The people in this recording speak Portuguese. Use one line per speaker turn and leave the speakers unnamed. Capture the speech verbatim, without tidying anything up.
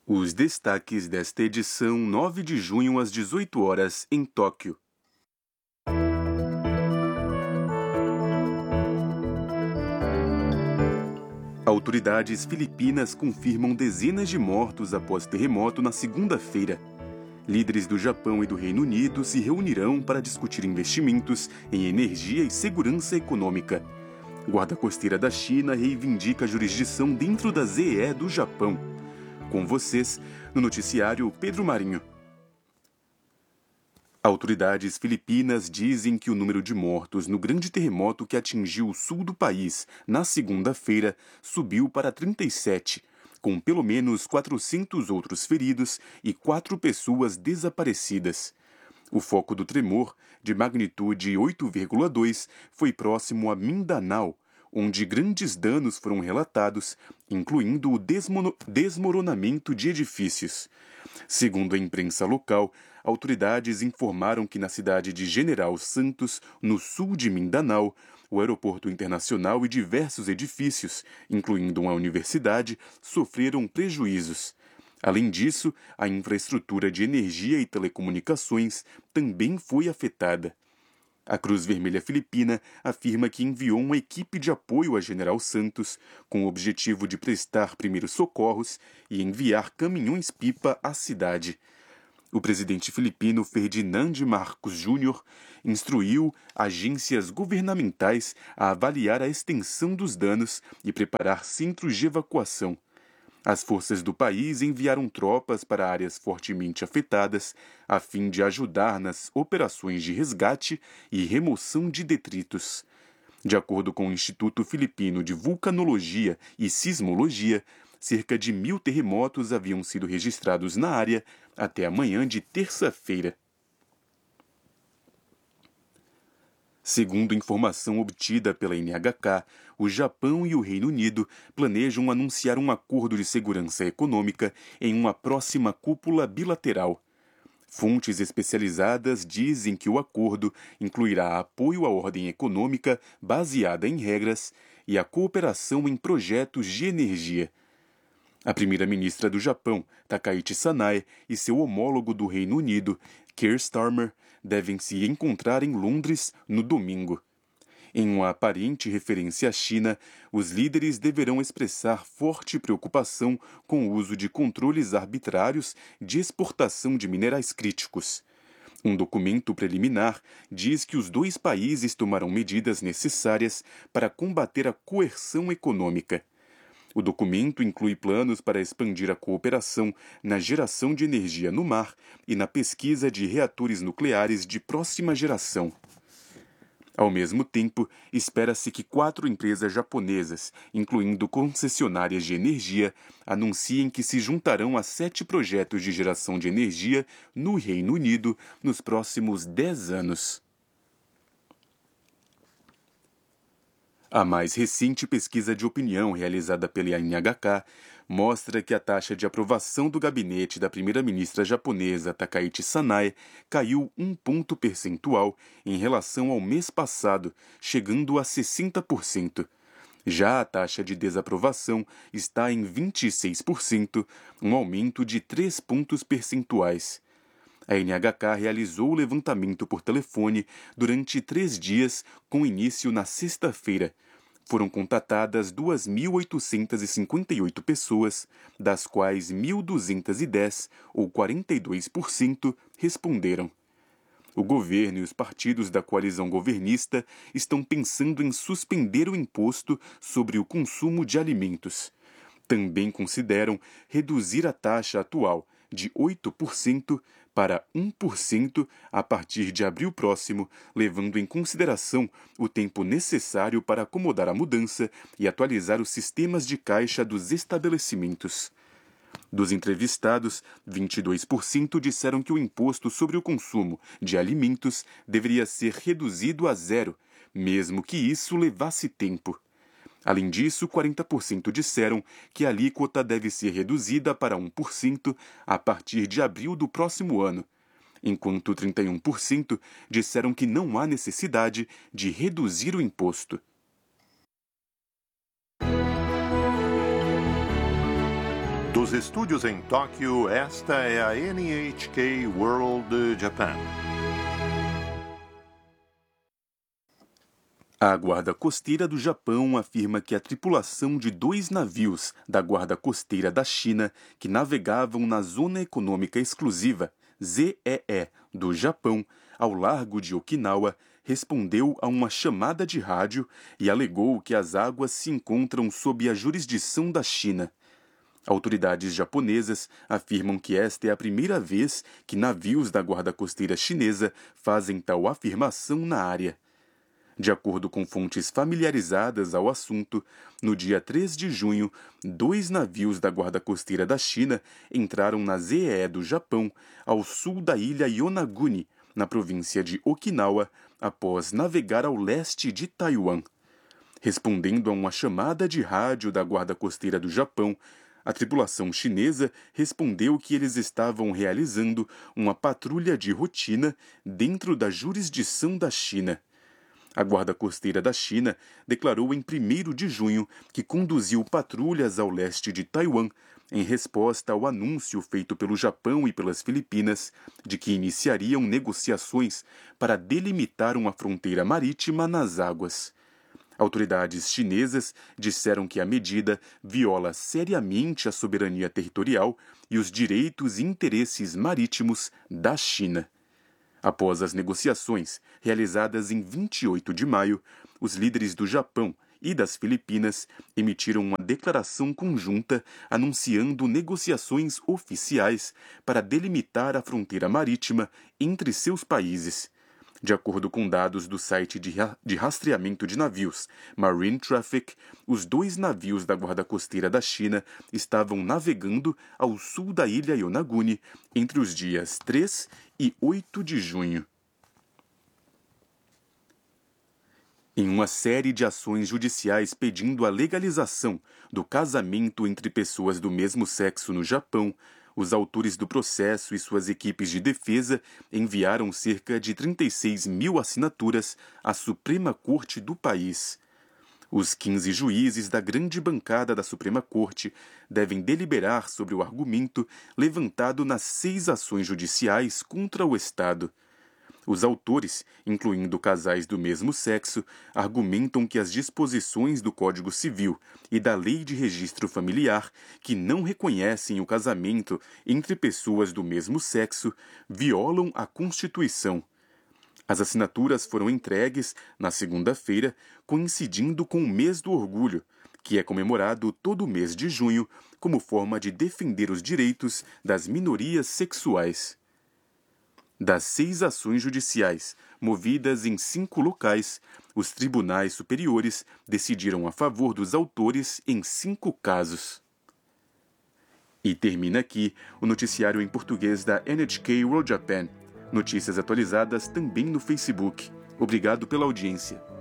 Os destaques desta edição, nove de junho às dezoito horas, em Tóquio. Autoridades filipinas confirmam dezenas de mortos após terremoto na segunda-feira. Líderes do Japão e do Reino Unido se reunirão para discutir investimentos em energia e segurança econômica. Guarda Costeira da China reivindica a jurisdição dentro da Z E do Japão. Com vocês, no noticiário Pedro Marinho. Autoridades filipinas dizem que o número de mortos no grande terremoto que atingiu o sul do país na segunda-feira subiu para trinta e sete, com pelo menos quatrocentos outros feridos e quatro pessoas desaparecidas. O foco do tremor, de magnitude oito vírgula dois, foi próximo a Mindanao, onde grandes danos foram relatados, incluindo o desmono- desmoronamento de edifícios. Segundo a imprensa local, autoridades informaram que na cidade de General Santos, no sul de Mindanao, o aeroporto internacional e diversos edifícios, incluindo uma universidade, sofreram prejuízos. Além disso, a infraestrutura de energia e telecomunicações também foi afetada. A Cruz Vermelha Filipina afirma que enviou uma equipe de apoio a General Santos com o objetivo de prestar primeiros socorros e enviar caminhões-pipa à cidade. O presidente filipino Ferdinand Marcos Júnior instruiu agências governamentais a avaliar a extensão dos danos e preparar centros de evacuação. As forças do país enviaram tropas para áreas fortemente afetadas, a fim de ajudar nas operações de resgate e remoção de detritos. De acordo com o Instituto Filipino de Vulcanologia e Sismologia, cerca de mil terremotos haviam sido registrados na área até a manhã de terça-feira. Segundo informação obtida pela N H K, o Japão e o Reino Unido planejam anunciar um acordo de segurança econômica em uma próxima cúpula bilateral. Fontes especializadas dizem que o acordo incluirá apoio à ordem econômica baseada em regras e a cooperação em projetos de energia. A primeira-ministra do Japão, Takaichi Sanae, e seu homólogo do Reino Unido, Keir Starmer, devem se encontrar em Londres no domingo. Em uma aparente referência à China, os líderes deverão expressar forte preocupação com o uso de controles arbitrários de exportação de minerais críticos. Um documento preliminar diz que os dois países tomarão medidas necessárias para combater a coerção econômica. O documento inclui planos para expandir a cooperação na geração de energia no mar e na pesquisa de reatores nucleares de próxima geração. Ao mesmo tempo, espera-se que quatro empresas japonesas, incluindo concessionárias de energia, anunciem que se juntarão a sete projetos de geração de energia no Reino Unido nos próximos dez anos. A mais recente pesquisa de opinião realizada pela N H K mostra que a taxa de aprovação do gabinete da primeira-ministra japonesa Takaichi Sanae caiu um ponto percentual em relação ao mês passado, chegando a sessenta por cento. Já a taxa de desaprovação está em vinte e seis por cento, um aumento de três pontos percentuais. A N H K realizou o levantamento por telefone durante três dias, com início na sexta-feira. Foram contatadas duas mil oitocentas e cinquenta e oito pessoas, das quais mil duzentas e dez, ou quarenta e dois por cento, responderam. O governo e os partidos da coalizão governista estão pensando em suspender o imposto sobre o consumo de alimentos. Também consideram reduzir a taxa atual de oito por cento para um por cento a partir de abril próximo, levando em consideração o tempo necessário para acomodar a mudança e atualizar os sistemas de caixa dos estabelecimentos. Dos entrevistados, vinte e dois por cento disseram que o imposto sobre o consumo de alimentos deveria ser reduzido a zero, mesmo que isso levasse tempo. Além disso, quarenta por cento disseram que a alíquota deve ser reduzida para um por cento a partir de abril do próximo ano, enquanto trinta e um por cento disseram que não há necessidade de reduzir o imposto.
Dos estúdios em Tóquio, esta é a N H K World Japan.
A Guarda Costeira do Japão afirma que a tripulação de dois navios da Guarda Costeira da China que navegavam na Zona Econômica Exclusiva, Z E E, do Japão, ao largo de Okinawa, respondeu a uma chamada de rádio e alegou que as águas se encontram sob a jurisdição da China. Autoridades japonesas afirmam que esta é a primeira vez que navios da Guarda Costeira chinesa fazem tal afirmação na área. De acordo com fontes familiarizadas ao assunto, no dia três de junho, dois navios da Guarda Costeira da China entraram na Z E E do Japão, ao sul da ilha Yonaguni, na província de Okinawa, após navegar ao leste de Taiwan. Respondendo a uma chamada de rádio da Guarda Costeira do Japão, a tripulação chinesa respondeu que eles estavam realizando uma patrulha de rotina dentro da jurisdição da China. A Guarda Costeira da China declarou em primeiro de junho que conduziu patrulhas ao leste de Taiwan em resposta ao anúncio feito pelo Japão e pelas Filipinas de que iniciariam negociações para delimitar uma fronteira marítima nas águas. Autoridades chinesas disseram que a medida viola seriamente a soberania territorial e os direitos e interesses marítimos da China. Após as negociações, realizadas em vinte e oito de maio, os líderes do Japão e das Filipinas emitiram uma declaração conjunta anunciando negociações oficiais para delimitar a fronteira marítima entre seus países. De acordo com dados do site de, ra- de rastreamento de navios Marine Traffic, os dois navios da Guarda Costeira da China estavam navegando ao sul da ilha Yonaguni entre os dias três e oito de junho. Em uma série de ações judiciais pedindo a legalização do casamento entre pessoas do mesmo sexo no Japão, os autores do processo e suas equipes de defesa enviaram cerca de trinta e seis mil assinaturas à Suprema Corte do país. Os quinze juízes da grande bancada da Suprema Corte devem deliberar sobre o argumento levantado nas seis ações judiciais contra o Estado. Os autores, incluindo casais do mesmo sexo, argumentam que as disposições do Código Civil e da Lei de Registro Familiar, que não reconhecem o casamento entre pessoas do mesmo sexo, violam a Constituição. As assinaturas foram entregues na segunda-feira, coincidindo com o Mês do Orgulho, que é comemorado todo mês de junho como forma de defender os direitos das minorias sexuais. Das seis ações judiciais, movidas em cinco locais, os tribunais superiores decidiram a favor dos autores em cinco casos. E termina aqui o noticiário em português da N H K World Japan. Notícias atualizadas também no Facebook. Obrigado pela audiência.